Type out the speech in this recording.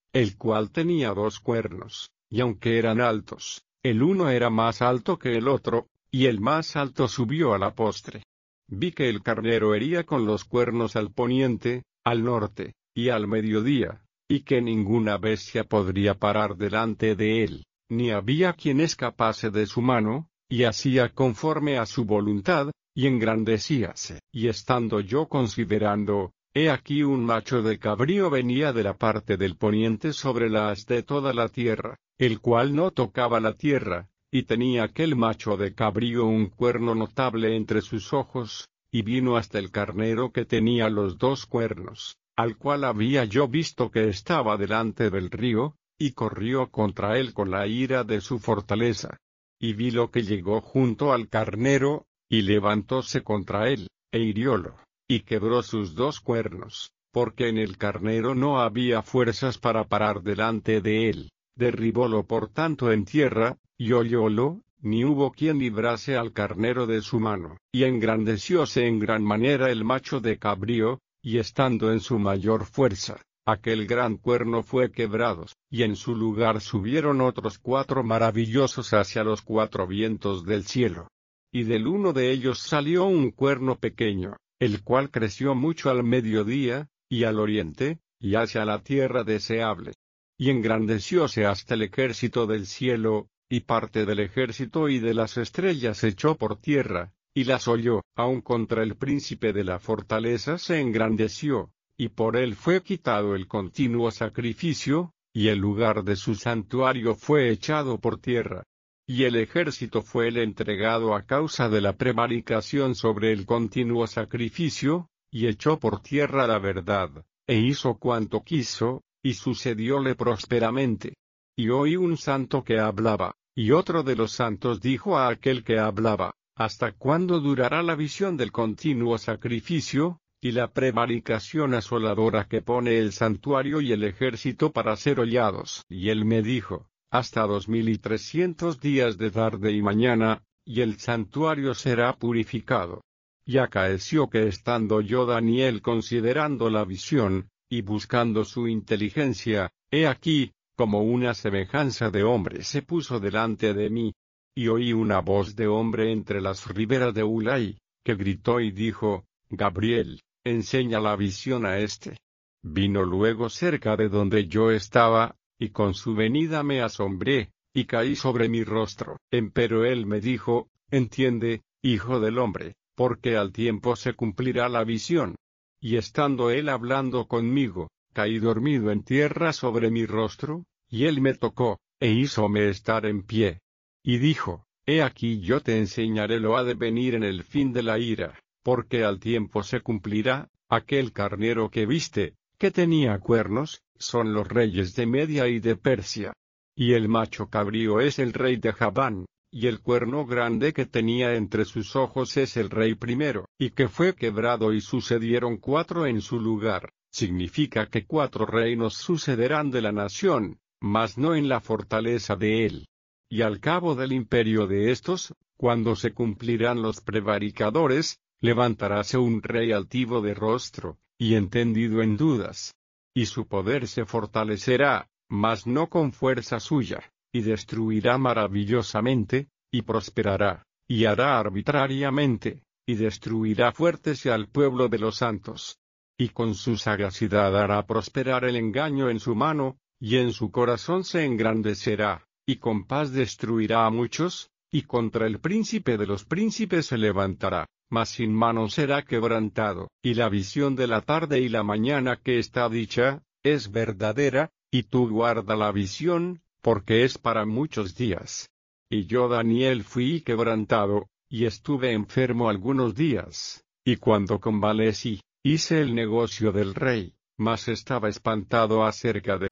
el cual tenía 2 cuernos, y aunque eran altos, el uno era más alto que el otro, y el más alto subió a la postre. Vi que el carnero hería con los cuernos al poniente, al norte, y al mediodía, y que ninguna bestia podría parar delante de él, ni había quien escapase de su mano, y hacía conforme a su voluntad, y engrandecíase. Y estando yo considerando, he aquí un macho de cabrío venía de la parte del poniente sobre la haz de toda la tierra, el cual no tocaba la tierra, y tenía aquel macho de cabrío un cuerno notable entre sus ojos, y vino hasta el carnero que tenía los 2 cuernos, al cual había yo visto que estaba delante del río, y corrió contra él con la ira de su fortaleza. Y vi lo que llegó junto al carnero, y levantóse contra él, e hiriólo, y quebró sus 2 cuernos, porque en el carnero no había fuerzas para parar delante de él, derribólo por tanto en tierra, y hollólo, ni hubo quien librase al carnero de su mano. Y engrandecióse en gran manera el macho de cabrío, y estando en su mayor fuerza, aquel gran cuerno fue quebrado, y en su lugar subieron otros 4 maravillosos hacia los 4 vientos del cielo. Y del uno de ellos salió un cuerno pequeño, el cual creció mucho al mediodía, y al oriente, y hacia la tierra deseable. Y engrandecióse hasta el ejército del cielo, y parte del ejército y de las estrellas echó por tierra, y las holló. Aun contra el príncipe de la fortaleza se engrandeció, y por él fue quitado el continuo sacrificio, y el lugar de su santuario fue echado por tierra. Y el ejército fue le entregado a causa de la prevaricación sobre el continuo sacrificio, y echó por tierra la verdad, e hizo cuanto quiso, y sucedióle prósperamente. Y oí un santo que hablaba, y otro de los santos dijo a aquel que hablaba, ¿hasta cuándo durará la visión del continuo sacrificio, y la prevaricación asoladora que pone el santuario y el ejército para ser hollados? Y él me dijo, hasta 2300 días de tarde y mañana, y el santuario será purificado. Y acaeció que estando yo Daniel considerando la visión, y buscando su inteligencia, he aquí, como una semejanza de hombre se puso delante de mí. Y oí una voz de hombre entre las riberas de Ulai, que gritó y dijo, Gabriel, enseña la visión a este. Vino luego cerca de donde yo estaba, y con su venida me asombré, y caí sobre mi rostro. Empero él me dijo, entiende, hijo del hombre, porque al tiempo se cumplirá la visión. Y estando él hablando conmigo, caí dormido en tierra sobre mi rostro, y él me tocó, e hízome estar en pie. Y dijo, he aquí yo te enseñaré lo ha de venir en el fin de la ira, porque al tiempo se cumplirá, aquel carnero que viste, que tenía cuernos, son los reyes de Media y de Persia. Y el macho cabrío es el rey de Javán, y el cuerno grande que tenía entre sus ojos es el rey primero, y que fue quebrado y sucedieron 4 en su lugar, significa que 4 reinos sucederán de la nación, mas no en la fortaleza de él. Y al cabo del imperio de estos, cuando se cumplirán los prevaricadores, levantaráse un rey altivo de rostro, y entendido en dudas. Y su poder se fortalecerá, mas no con fuerza suya, y destruirá maravillosamente, y prosperará, y hará arbitrariamente, y destruirá fuertes y al pueblo de los santos. Y con su sagacidad hará prosperar el engaño en su mano, y en su corazón se engrandecerá, y con paz destruirá a muchos, y contra el príncipe de los príncipes se levantará, mas sin mano será quebrantado. Y la visión de la tarde y la mañana que está dicha, es verdadera, y tú guarda la visión, porque es para muchos días. Y yo Daniel fui quebrantado, y estuve enfermo algunos días, y cuando convalecí, hice el negocio del rey, mas estaba espantado acerca de